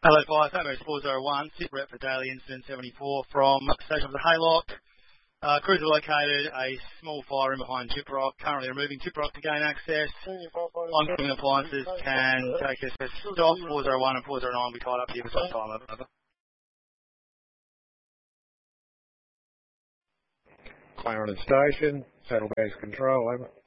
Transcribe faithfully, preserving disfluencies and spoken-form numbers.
Hello, Fire. Famo four oh one, sit rep for Daily Incident seventy-four from Station of the Haylock. Uh, cruiser located a small fire room behind Tip Rock. Currently removing Tip Rock to gain access. Oncoming appliances can take us to stop. four oh one and four oh nine will be tied up here for some time. Over. Clarendon Station, saddlebags control, over.